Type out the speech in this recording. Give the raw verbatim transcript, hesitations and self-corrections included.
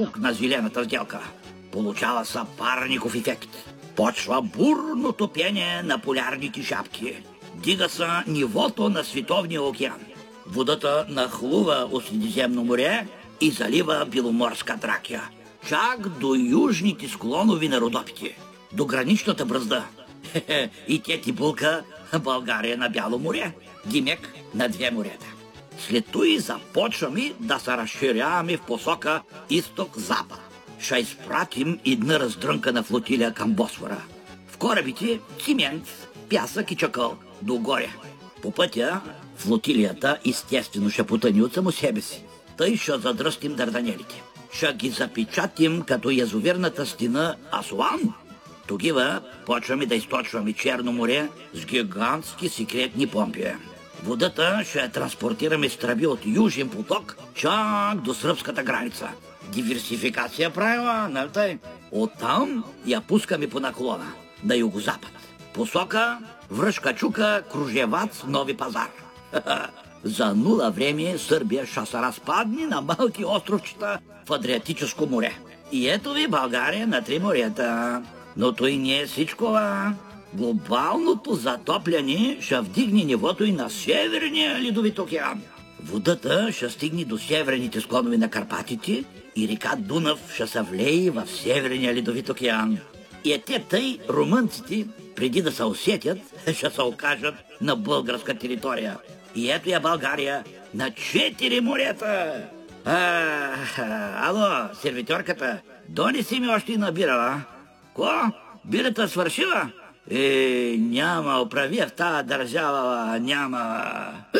напук на зелената сделка. Получава се парников ефект. Почва бурно топение на полярните шапки. Дига се нивото на Световния океан. Водата нахлува от Средиземно море и залива Беломорска Тракия. Чак до южните склонови на Родопите. До граничната бръзда. И те ти булка България на Бяло море. Димек на две морета. След това започваме да се разширяваме в посока изток-запад. Ще изпратим една раздрънкана флотилия към Босфора. В корабите цимент, пясък и чакъл догоре. По пътя флотилията естествено ще потъни от само себе си. Тъй ще задръстим Дарданелите. Ще ги запечатим като язовирната стена Асуан. Тогава почваме да източваме Черно море с гигантски секретни помпи. Водата ще я транспортираме с тръби от Южен поток чак до сръбската граница. Диверсификация правила, нали тъй? Оттам я пускаме по наклона, на югозапад. Посока Връшка чука, Кружевац, Нови пазар. За нула време Сърбия ще се разпадне на малки островчета в Адриатическо море. И ето ви България на три морета. Но той не е всичко, а... Глобалното затопляне ще вдигне нивото и на Северния ледовит океан. Водата ще стигне до северните склонови на Карпатите и река Дунав ще се влее в Северния ледовит океан. И е те тъй румънците, преди да се усетят, ще се окажат на българска територия. И ето я България на четири морета. А, ало, сервиторката, донеси ми още една бира, а? Ко? Бирата свършила? Е, няма, оправя в тази държава, няма.